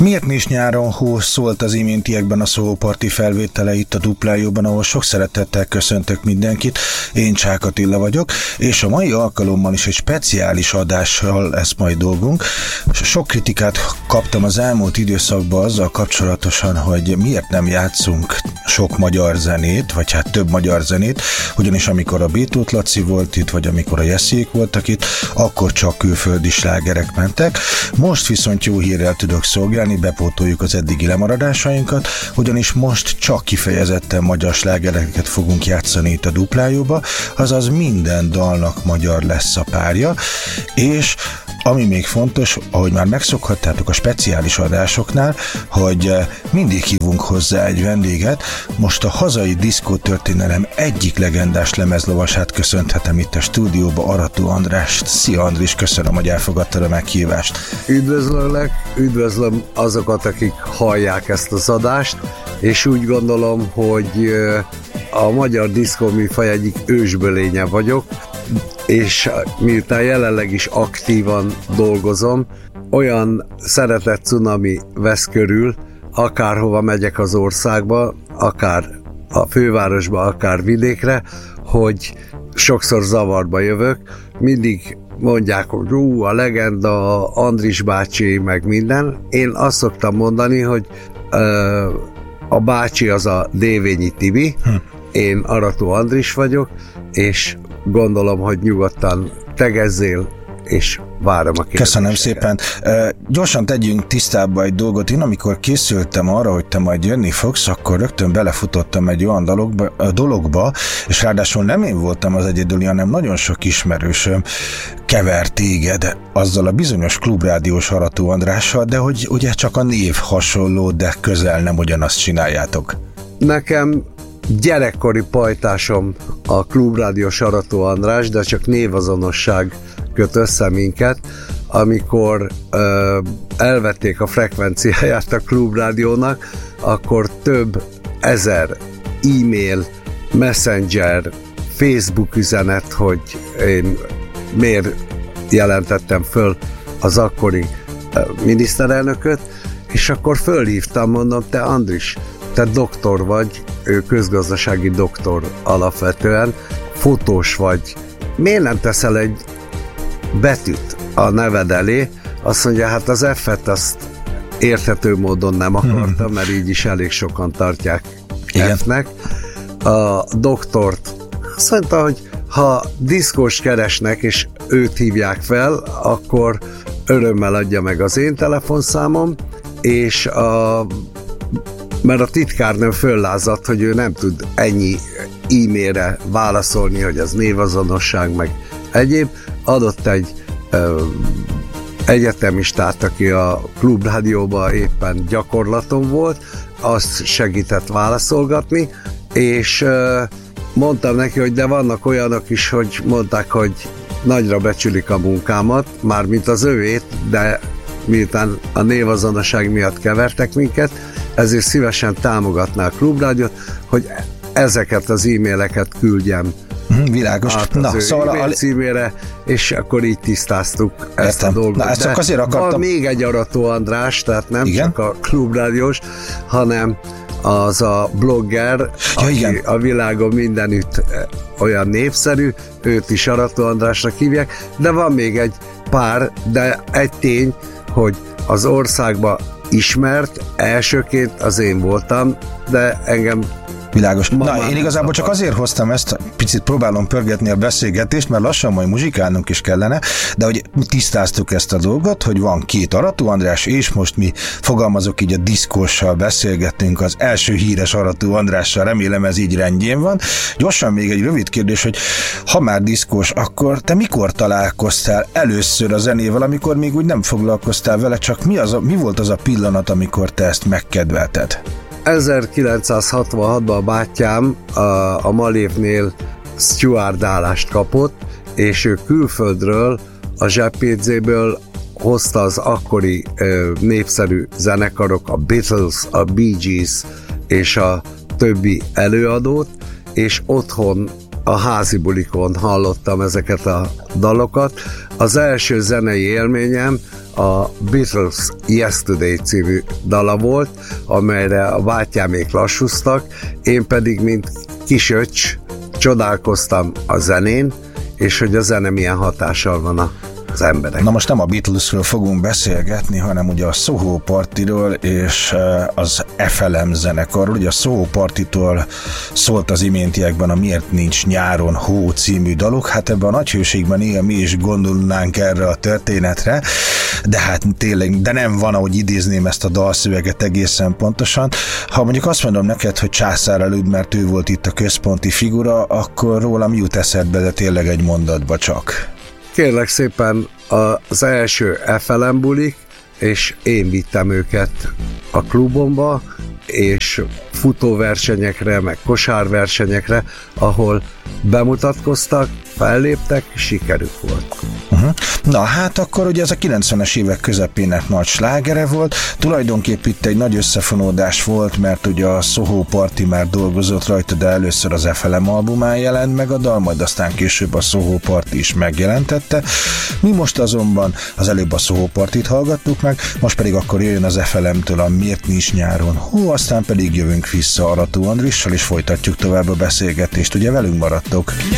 Miért nincs nyáron hó, szólt az iméntiekben a szóparti felvétele itt a Duplájóban, ahol sok szeretettel köszöntök mindenkit. Én Csák Attila vagyok, és a mai alkalommal is egy speciális adással lesz majd dolgunk. Sok kritikát kaptam az elmúlt időszakban azzal kapcsolatosan, hogy miért nem játszunk sok magyar zenét, vagy hát több magyar zenét, ugyanis amikor a Bétót Laci volt itt, vagy amikor a Jessiék voltak itt, akkor csak külföldi slágerek mentek. Most viszont jó hírrel tudok szolgálni, bepótoljuk az eddigi lemaradásainkat, ugyanis most csak kifejezetten magyar slágereket fogunk játszani itt a Duplájóba, azaz minden dalnak magyar lesz a párja, és ami még fontos, ahogy már megszokhattátok a speciális adásoknál, hogy mindig hívunk hozzá egy vendéget. Most a hazai diszkótörténelem egyik legendás lemezlovasát köszönhetem itt a stúdióba, Arató Andrást. Szia Andris, köszönöm, hogy elfogadtad a meghívást. Üdvözlök, üdvözlöm azokat, akik hallják ezt az adást, és úgy gondolom, hogy a magyar diszkóműfaj egyik ősbölénye vagyok, és miután jelenleg is aktívan dolgozom, olyan szeretett cunami vesz körül, akárhova megyek az országba, akár a fővárosba, akár vidékre, hogy sokszor zavarba jövök. Mindig mondják, hogy a legenda, Andris bácsi, meg minden. Én azt szoktam mondani, hogy a bácsi az a Dévényi Tibi, én Arató Andris vagyok, és gondolom, hogy nyugodtan tegezzél, és várom a kérdéseket. Köszönöm szépen. Gyorsan tegyünk tisztába egy dolgot. Én amikor készültem arra, hogy te majd jönni fogsz, akkor rögtön belefutottam egy olyan dologba, és ráadásul nem én voltam az egyedüli, hanem nagyon sok ismerősöm kever téged azzal a bizonyos klubrádiós Arató Andrással, de hogy ugye csak a név hasonló, de közel nem ugyanazt csináljátok. Nekem gyerekkori pajtásom a klubrádiós Arató András, de csak névazonosság köt össze minket. Amikor elvették a frekvenciáját a klubrádiónak, akkor több ezer e-mail, messenger, Facebook üzenet, hogy én miért jelentettem föl az akkori miniszterelnököt, és akkor fölhívtam, mondom, te Andris, te doktor vagy, ő közgazdasági doktor alapvetően, fotós vagy, miért nem teszel egy betűt a neved elé? Azt mondja, hát az F-et azt érthető módon nem akartam, mert így is elég sokan tartják F-nek. A doktort azt mondta, hogy ha diszkós keresnek, és őt hívják fel, akkor örömmel adja meg az én telefonszámom, és mert a titkárnő föllázadt, hogy ő nem tud ennyi e-mailre válaszolni, hogy az névazonosság, meg egyéb. Adott egy egyetemistát, aki a klubrádióban éppen gyakorlaton volt, azt segített válaszolgatni, és mondtam neki, hogy de vannak olyanok is, hogy mondták, hogy nagyra becsülik a munkámat, mármint az övét, de miután a névazonosság miatt kevertek minket, ezért szívesen támogatná a klubrádiót, hogy ezeket az e-maileket küldjem világos. Szóval e-mail címére, és akkor így tisztáztuk ezt a dolgot. Ezt csak azért akartam. Van még egy Arató András, tehát nem igen? Csak a klubrádiós, hanem az a blogger, aki a világon mindenütt olyan népszerű, őt is Arató Andrásnak hívják, de van még egy pár, de egy tény, hogy az országban ismert elsőként az én voltam, de engem világos. Na, én igazából csak azért hoztam ezt, picit próbálom pörgetni a beszélgetést, mert lassan majd muzsikálnunk is kellene, de hogy tisztáztuk ezt a dolgot, hogy van két Arató András, és most mi fogalmazok így a diszkóssal beszélgetünk az első híres Arató Andrással, remélem ez így rendjén van. Gyorsan még egy rövid kérdés, hogy ha már diszkós, akkor te mikor találkoztál először a zenével, amikor még úgy nem foglalkoztál vele, csak mi volt az a pillanat, amikor te ezt megkedvelted? 1966-ban a bátyám a Malévnél stewardállást kapott, és ő külföldről, a zseppénzéből hozta az akkori népszerű zenekarok, a Beatles, a Bee Gees és a többi előadót, és otthon a házi bulikon hallottam ezeket a dalokat. Az első zenei élményem a Beatles Yesterday című dala volt, amelyre a bátyámék lassúztak, én pedig, mint kisöcs, csodálkoztam a zenén, és hogy a zene milyen hatással van az emberek. Na most nem a Beatlesről fogunk beszélgetni, hanem ugye a Soho Partyról és az FLM zenekarról. Ugye a Soho Partytól szólt az iméntiekben a Miért nincs nyáron hó című daluk. Hát ebben a nagy hőségben néha mi is gondolnánk erre a történetre, de hát tényleg, de nem van, ahogy idézném ezt a dalszöveget egészen pontosan. Ha mondjuk azt mondom neked, hogy Császár Előd, mert ő volt itt a központi figura, akkor rólam jut eszedbe, de tényleg egy mondatba csak. Kérlek szépen, az első FLM bulik, és én vittem őket a klubomba, és futóversenyekre, meg kosárversenyekre, ahol bemutatkoztak, felléptek, sikerük volt. Na hát akkor ugye ez a 90-es évek közepének nagy slágere volt, tulajdonképp itt egy nagy összefonódás volt, mert ugye a Soho Party már dolgozott rajta, de először az FLM albumán jelent meg a dal, majd aztán később a Soho Party is megjelentette. Mi most azonban az előbb a Soho Partyt hallgattuk meg, most pedig akkor jöjjön az FLM-től a Miért nincs nyáron hó, aztán pedig jövünk vissza Arató Andrissal, és folytatjuk tovább a beszélgetést, ugye velünk maradtok.